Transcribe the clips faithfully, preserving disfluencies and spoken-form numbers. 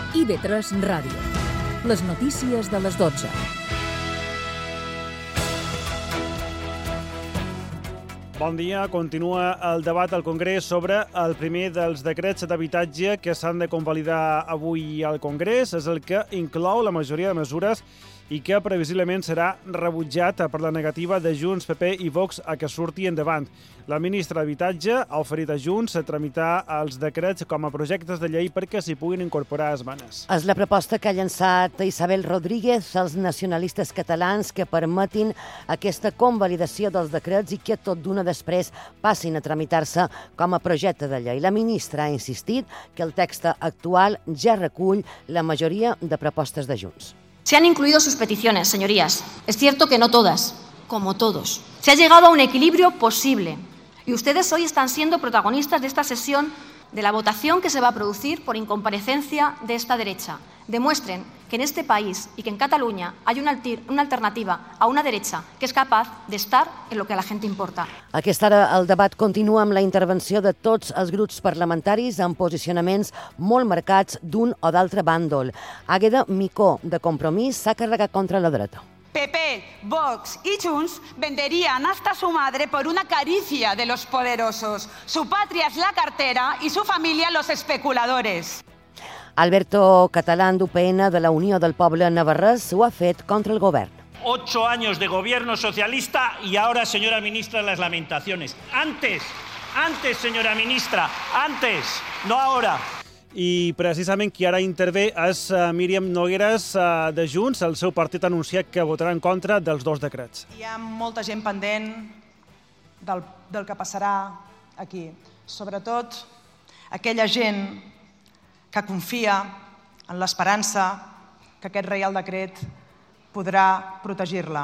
I V tres Ràdio. Les notícies de les dotze. Bon dia. Continua el debat al Congrés sobre el primer dels decrets d'habitatge que s'han de convalidar avui al Congrés. És el que inclou la majoria de mesures i que previsiblement serà rebutjat per la negativa de Junts, P P i Vox a que surti endavant. La ministra d'Habitatge ha oferit a Junts a tramitar els decrets com a projectes de llei perquè s'hi puguin incorporar esmenes. És la proposta que ha llançat Isabel Rodríguez als nacionalistes catalans que permetin aquesta convalidació dels decrets i que tot d'una després passin a tramitar-se com a projecte de llei. La ministra ha insistit que el text actual ja recull la majoria de propostes de Junts. Se han incluido sus peticiones, señorías. Es cierto que no todas, como todos. Se ha llegado a un equilibrio posible y ustedes hoy están siendo protagonistas de esta sesión, de la votación que se va a producir por incomparecencia de esta derecha. Demuestren que en este país y que en Cataluña hay una, una alternativa a una derecha que es capaz de estar en lo que a la gente importa. A aquesta hora el debat continua amb la intervenció de tots els grups parlamentaris amb posicionaments molt marcats d'un o d'altre bàndol. Àgueda Micó, de Compromís, s'ha carregat contra la dreta. P P, Vox y Junts venderían hasta su madre por una caricia de los poderosos. Su patria es la cartera y su familia los especuladores. Alberto Catalán, d'U P N, de la Unió del Poble Navarrès, ho ha fet contra el govern. Ocho años de gobierno socialista y ahora, señora ministra, las lamentaciones. Antes, antes, señora ministra, antes, no ahora. I precisament qui ara intervé és Míriam Nogueras de Junts. El seu partit ha anunciat que votarà en contra dels dos decrets. Hi ha molta gent pendent del, del que passarà aquí. Sobretot aquella gent que confia en l'esperança que aquest Reial Decret podrà protegir-la.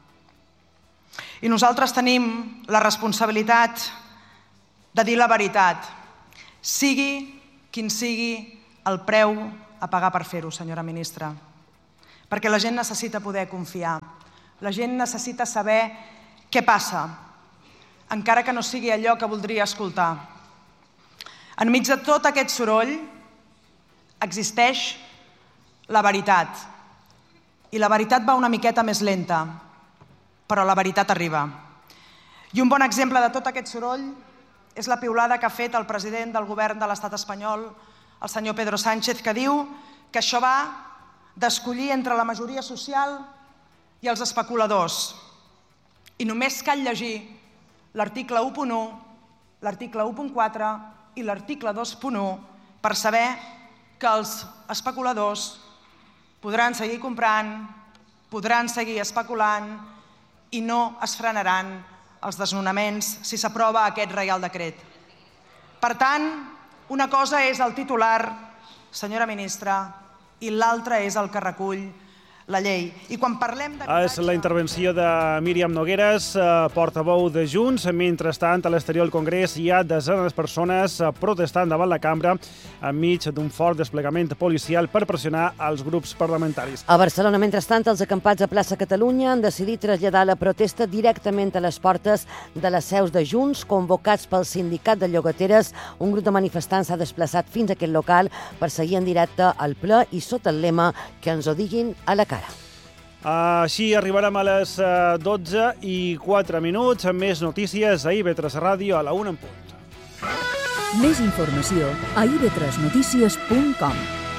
I nosaltres tenim la responsabilitat de dir la veritat, sigui quin sigui el preu a pagar per fer-ho, senyora ministra. Perquè la gent necessita poder confiar. La gent necessita saber què passa, encara que no sigui allò que voldria escoltar. Enmig de tot aquest soroll existeix la veritat. I la veritat va una miqueta més lenta, però la veritat arriba. I un bon exemple de tot aquest soroll és la piulada que ha fet el president del govern de l'estat espanyol, el senyor Pedro Sánchez, que diu que això va d'escollir entre la majoria social i els especuladors. I només cal llegir l'article u punt u, l'article u punt quatre i l'article dos punt u per saber que els especuladors podran seguir comprant, podran seguir especulant i no es frenaran els desnonaments si s'aprova aquest Reial Decret. Per tant, una cosa és el titular, senyora ministra, i l'altra és el que recull la llei. I quan parlem de... És la intervenció de Míriam Nogueras, portaveu de Junts. Mentrestant, a l'exterior del Congrés hi ha desenes de persones protestant davant la cambra enmig d'un fort desplegament policial per pressionar els grups parlamentaris. A Barcelona, mentrestant, els acampats a Plaça Catalunya han decidit traslladar la protesta directament a les portes de les seus de Junts, convocats pel sindicat de llogateres. Un grup de manifestants s'ha desplaçat fins a aquest local per seguir en directe al ple i sota el lema que ens ho diguin a la cara. Així arribarem a les dotze i quatre minuts amb més notícies a I V tres Ràdio a la una en punt. Més informació a i v tres notícies punt com.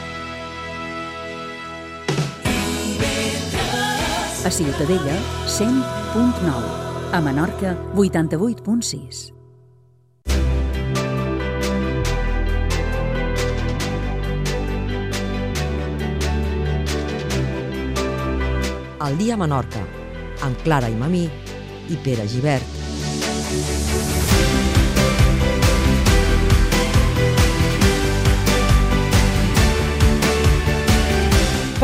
A Ciutadella, cent punt nou. A Menorca, vuitanta-vuit punt sis. El dia a Menorca, amb Clara i Mamí i Pere Gibert.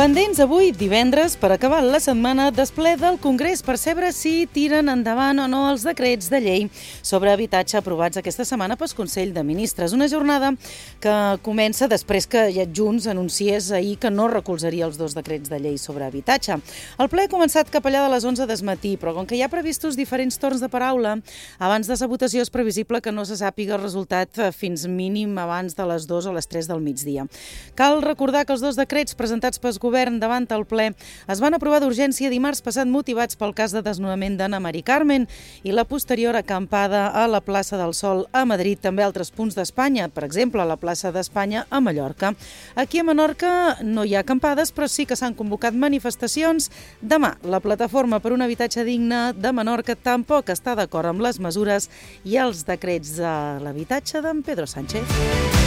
Pendents avui, divendres, per acabar la setmana, desple del Congrés per saber si tiren endavant o no els decrets de llei sobre habitatge aprovats aquesta setmana pel Consell de Ministres. Una jornada que comença després que Junts anunciés ahir que no recolzaria els dos decrets de llei sobre habitatge. El ple ha començat cap allà de les onze del matí, però com que hi ha previstos diferents torns de paraula, abans de la votació és previsible que no se sàpiga el resultat fins mínim abans de les dues o les tres del migdia. Cal recordar que els dos decrets presentats pel govern davant el ple es van aprovar d'urgència dimarts passat motivats pel cas de desnonament d'Anna Mari Carmen i la posterior acampada a la plaça del Sol a Madrid, també a altres punts d'Espanya, per exemple a la plaça d'Espanya a Mallorca. Aquí a Menorca no hi ha acampades, però sí que s'han convocat manifestacions. Demà, la Plataforma per un Habitatge Digne de Menorca tampoc està d'acord amb les mesures i els decrets de l'habitatge d'en Pedro Sánchez.